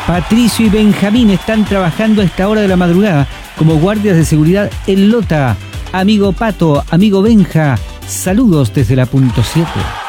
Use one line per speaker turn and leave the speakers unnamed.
Patricio y Benjamín están trabajando a esta hora de la madrugada como guardias de seguridad en Lota. Amigo Pato, amigo Benja, saludos desde la punto 7.